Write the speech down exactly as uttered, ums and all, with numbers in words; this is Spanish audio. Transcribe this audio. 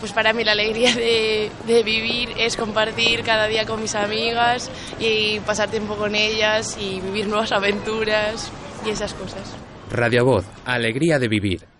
Pues para mí la alegría de, de vivir es compartir cada día con mis amigas y pasar tiempo con ellas y vivir nuevas aventuras y esas cosas. Radio Voz, alegría de vivir.